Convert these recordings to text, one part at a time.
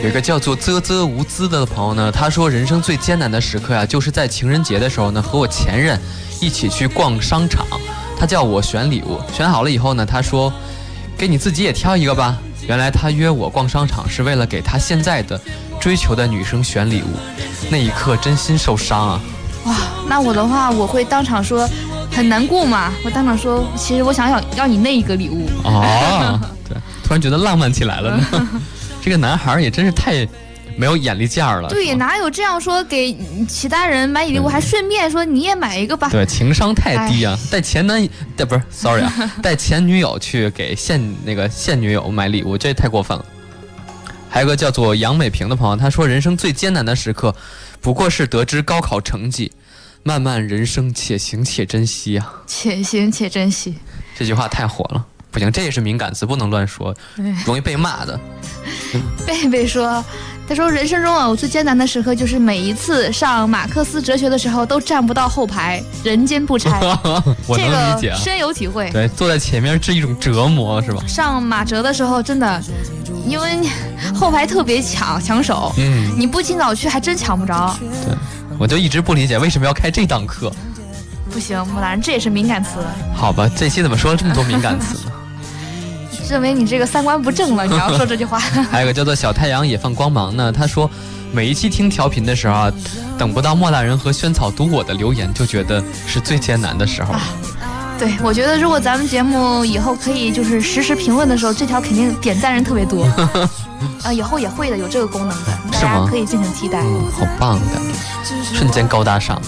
有一个叫做啧啧无滋的朋友呢，他说人生最艰难的时刻呀，就是在情人节的时候呢，和我前任一起去逛商场，他叫我选礼物，选好了以后呢，他说给你自己也挑一个吧。原来他约我逛商场是为了给他现在的追求的女生选礼物，那一刻真心受伤啊。 哇，那我的话我会当场说很难过嘛，我当场说其实我想要你那一个礼物。 哦，对，突然觉得浪漫起来了呢。这个男孩也真是太没有眼力见儿了。 对，哪有这样说给其他人买礼物还顺便说你也买一个吧？ 对，情商太低啊！带前女友去给现女友买礼物，这太过分了。还有个叫做杨美平的朋友，他说人生最艰难的时刻不过是得知高考成绩，漫漫人生且行且珍惜啊。 且行且珍惜， 这句话太火了，不行，这也是敏感词，不能乱说，容易被骂的。 贝说，他说人生中啊，我最艰难的时刻就是每一次上马克思哲学的时候都站不到后排，人间不拆。 我能理解， 这个深有体会。 对，坐在前面是一种折磨，是吧？ 上马哲的时候真的，因为后排特别抢手，你不尽早去还真抢不着。 对，我就一直不理解为什么要开这档课。 不行，木兰，这也是敏感词。 好吧，这期怎么说了这么多敏感词呢？ 认为你这个三观不正了，你要说这句话。 还有个叫做小太阳也放光芒呢，他说每一期听调频的时候啊，等不到莫大人和萱草读我的留言，就觉得是最艰难的时候。 对，我觉得如果咱们节目以后可以就是实时评论的时候，这条肯定点赞人特别多。以后也会的，有这个功能的，大家可以进行替代。 好棒的，瞬间高大上。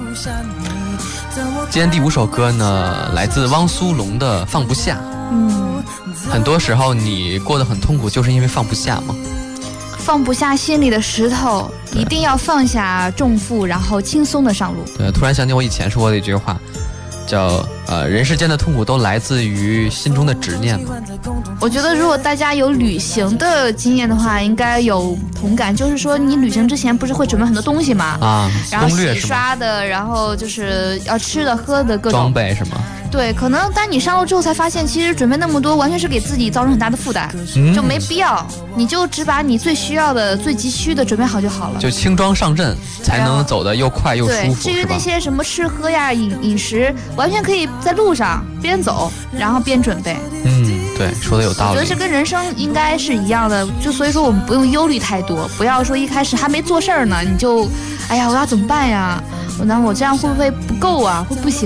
今天第5首歌呢，来自汪苏泷的《放不下》。很多时候你过得很痛苦，就是因为放不下吗？ 放不下心里的石头，一定要放下重负，然后轻松的上路。 对，突然想起我以前说过的一句话，叫人世间的痛苦都来自于心中的执念嘛。 我觉得如果大家有旅行的经验的话，应该有同感，就是说你旅行之前不是会准备很多东西吗？然后洗刷的，然后就是要吃的喝的各种装备是吗？ 对，可能当你上路之后才发现，其实准备那么多完全是给自己造成很大的负担，就没必要。你就只把你最需要的、最急需的准备好就好了。 就轻装上阵，才能走得又快又舒服。 至于那些什么吃喝呀、饮食，完全可以在路上边走，然后边准备。 对，说的有道理。 我觉得这跟人生应该是一样的，就所以说我们不用忧虑太多，不要说一开始还没做事儿呢，你就，哎呀，我要怎么办呀？那我这样会不会不够啊？会不行？